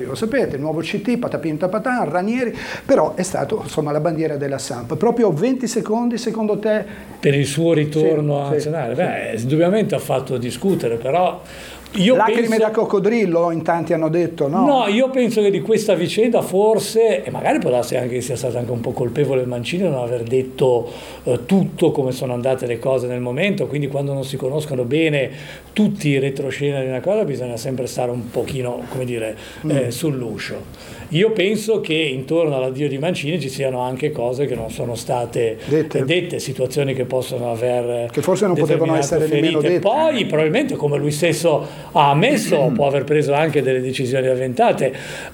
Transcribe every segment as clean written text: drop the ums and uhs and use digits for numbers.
esordio, lo sapete, il nuovo CT, patapim tapatan, Ranieri, però è stato insomma la bandiera della Samp. Proprio 20 secondi secondo te? Per il suo ritorno a nazionale? Beh, indubbiamente ha fatto discutere, però... Lacrime da coccodrillo, in tanti hanno detto, no? No, io penso che di questa vicenda forse, e magari può darsi anche che sia stato anche un po' colpevole il Mancini non aver detto tutto come sono andate le cose nel momento, quindi quando non si conoscono bene tutti i retroscena di una cosa bisogna sempre stare un pochino, come dire, sull'uscio. Io penso che intorno all'addio di Mancini ci siano anche cose che non sono state dette, situazioni che possono aver che forse non potevano essere nemmeno dette. Poi probabilmente, come lui stesso ha ammesso, può aver preso anche delle decisioni avventate,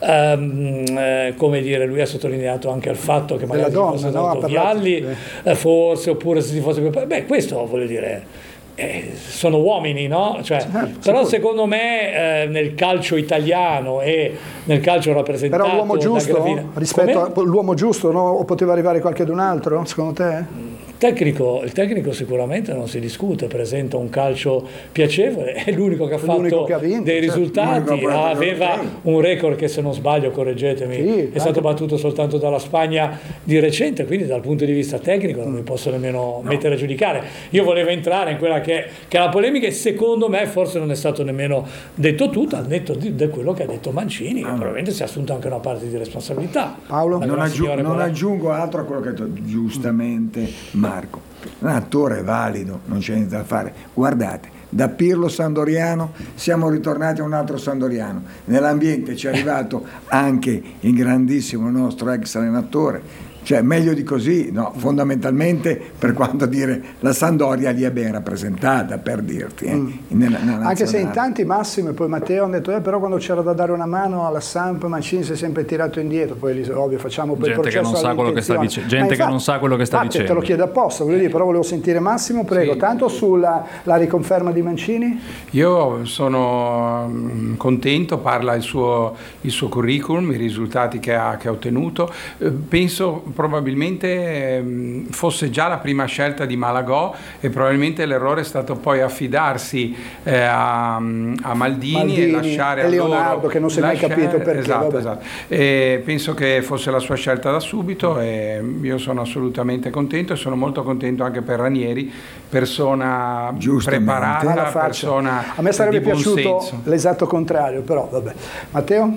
come dire, lui ha sottolineato anche il fatto che magari donna, fosse stato Vialli, forse, oppure se si fosse questo vuol dire sono uomini, no? Cioè, però secondo me nel calcio italiano e nel calcio rappresentato però l'uomo giusto rispetto all'uomo giusto, no? O poteva arrivare qualche d'un altro secondo te? Il tecnico sicuramente non si discute, presenta un calcio piacevole, è l'unico che ha fatto dei risultati, aveva un record che, se non sbaglio, correggetemi, è stato battuto soltanto dalla Spagna di recente, quindi dal punto di vista tecnico non mi posso nemmeno mettere a giudicare. Io volevo entrare in quella che è la polemica, e secondo me forse non è stato nemmeno detto tutto, al netto di quello che ha detto Mancini, che probabilmente si è assunto anche una parte di responsabilità. Paolo? Non aggiungo altro a quello che ha detto giustamente Marco. Un attore valido, non c'è niente da fare. Guardate, da Pirlo Sandoriano siamo ritornati a un altro Sandoriano. Nell'ambiente ci è arrivato anche il grandissimo nostro ex allenatore. Cioè, meglio di così, no, fondamentalmente, per quanto dire, la Sampdoria lì è ben rappresentata, per dirti. Nella anche se in tanti, Massimo e poi Matteo, hanno detto però quando c'era da dare una mano alla Samp, Mancini si è sempre tirato indietro, poi ovvio facciamo per gente che non sa quello che sta dicendo, gente che non sa quello che sta dicendo. Te lo chiedo apposta, voglio dire, però volevo sentire Massimo, prego. Tanto sulla riconferma di Mancini? Io sono contento, parla il suo curriculum, i risultati che ha ottenuto. Penso probabilmente fosse già la prima scelta di Malagò, e probabilmente l'errore è stato poi affidarsi a Maldini e lasciare a Leonardo, che non si è mai capito perché. Esatto. E penso che fosse la sua scelta da subito, e io sono assolutamente contento, e sono molto contento anche per Ranieri, persona preparata, persona a me sarebbe di buon piaciuto senso. L'esatto contrario, però vabbè. Matteo?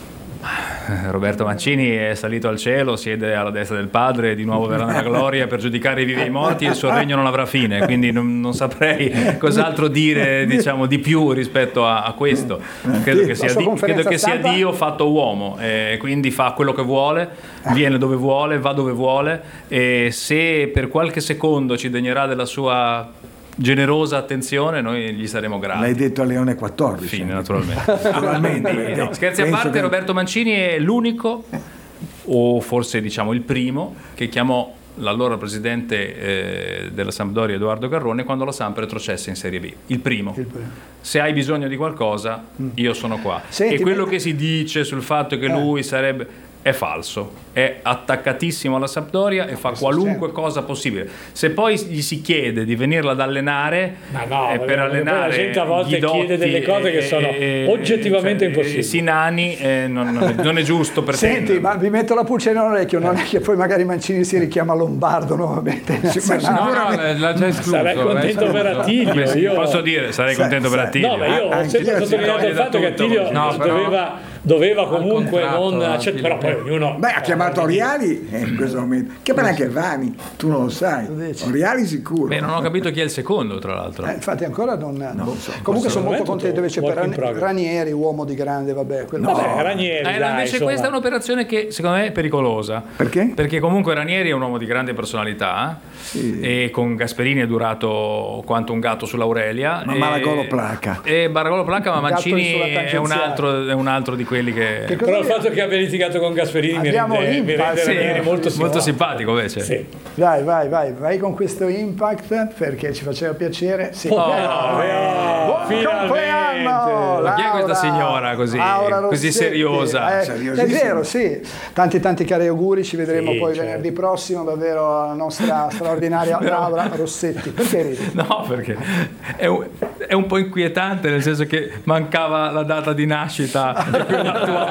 Roberto Mancini è salito al cielo, siede alla destra del padre, di nuovo verrà nella gloria per giudicare i vivi e i morti, e il suo regno non avrà fine, quindi non saprei cos'altro dire, diciamo, di più rispetto a questo. Credo che sia Dio fatto uomo, e quindi fa quello che vuole, viene dove vuole, va dove vuole, e se per qualche secondo ci degnerà della sua generosa attenzione, noi gli saremo grati. L'hai detto a Leone XIV. Fine, naturalmente. No, scherzi a parte, Roberto Mancini è l'unico, o forse diciamo il primo, che chiamò l'allora presidente della Sampdoria, Edoardo Garrone, quando la Samp retrocesse in Serie B. Il primo. Se hai bisogno di qualcosa, io sono qua. E quello che si dice sul fatto che lui sarebbe... è falso, è attaccatissimo alla Sampdoria e fa qualunque cosa possibile. Se poi gli si chiede di venirla ad allenare, per allenare la gente a volte chiede delle cose che sono oggettivamente impossibili. Sinani non è giusto pretendere. Senti, ma vi metto la pulcina all'orecchio, non è che poi magari Mancini si richiama Lombardo nuovamente. L'ha già escluso. Sarei contento per Attilio. Io posso dire, sarei contento per Attilio. No, ma io ho sempre sottolineato il fatto che Attilio doveva comunque non accettare, però poi ognuno... Beh, ha chiamato Oriali in questo momento, chiama anche Vani, tu non lo sai, Oriali sicuro. Beh, non ho capito chi è il secondo, tra l'altro. Infatti ancora non so. Comunque sono molto contento invece per Ranieri, uomo di grande, Ranieri, invece questa è un'operazione che secondo me è pericolosa. Perché? Perché comunque Ranieri è un uomo di grande personalità, e con Gasperini è durato quanto un gatto sull'Aurelia. Ma Malagò placa. Ma Mancini è un altro di quelli che però il fatto che abbia litigato con Gasperini mi rende Ranieri molto simpatico invece. Sì. Vai con questo Impact, perché ci faceva piacere. Buon compleanno! Ma chi è questa signora così seriosa? È vero, sì. Tanti cari auguri, ci vedremo poi venerdì prossimo, davvero la nostra straordinaria Laura Rossetti. Perché ridi? No, perché è un po' inquietante, nel senso che mancava la data di nascita